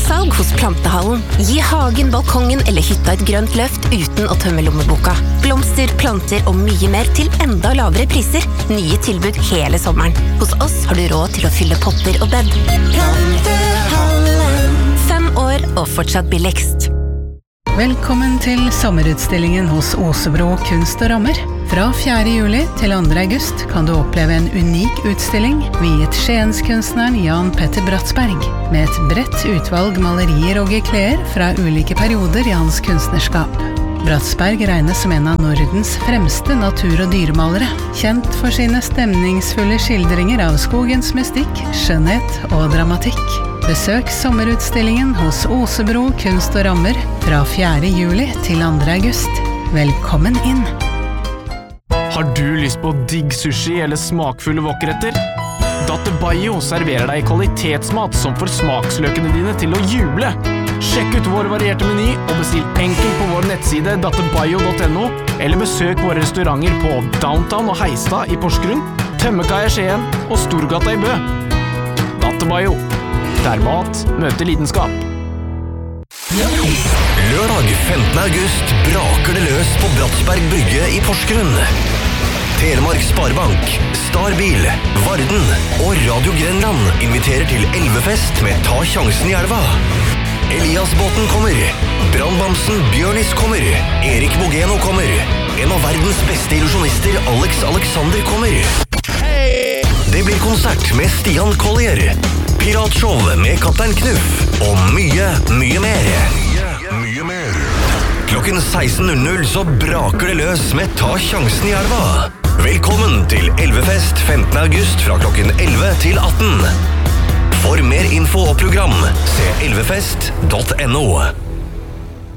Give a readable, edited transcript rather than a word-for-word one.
salg hos Plantehallen. Gi hagen, balkongen eller hytta et grønt løft uten å tømme lommeboka. Blomster, planter og mye mer til enda lavere priser. Nye tilbud hele sommeren. Hos oss har du råd til å fylle potter og bed. Plantehallen. 5 år og fortsatt billigst. Velkommen til sommerutstillingen hos Osebro Kunst og Rammer. Fra 4. juli til 2. august kan du oppleve en unik utstilling viet Skienskunstneren Jan Petter Bratsberg, med et bredt utvalg malerier og geklær fra ulike perioder i hans kunstnerskap. Bratsberg regnes som en av Nordens fremste natur- og dyremalere, kjent for sine stemningsfulle skildringer av skogens mystikk, skjønnhet og dramatikk. Besøk sommerutstillingen hos Osebro Kunst og Rammer fra 4. juli til 2. august. Velkommen inn! Har du lyst på digg sushi eller smakfulle wokretter? Dattebayo serverer deg kvalitetsmat som får smaksløkene dine til å juble. Sjekk ut vår varierte meny og bestill enkelt på vår nettside dattebayo.no, eller besøk våre restauranter på Downtown og Heistad i Porsgrunn, Tømmekaia i Skien og Storgata i Bø. Dattebayo, der mat møter lidenskap. Lørdag 15. august braker det løs på Bratsberg Brygge i Porsgrunn. Telemark Sparebank, Starbil, Varden og Radio Grenland inviterer til elvefest med Ta sjansen i elva. Eliasbåten kommer, Brandbamsen Bjørnis kommer, Erik Bogeno kommer, en av verdens beste illusjonister Alex Alexander kommer. Det blir konsert med Stian Collier, piratshow med Kaptein Knuff og mye mer. Klokken 16.00 så braker det løs med Ta sjansen i elva. Velkommen til Elvefest 15. august fra klokken 11 til 18. For mer info og program, se elvefest.no.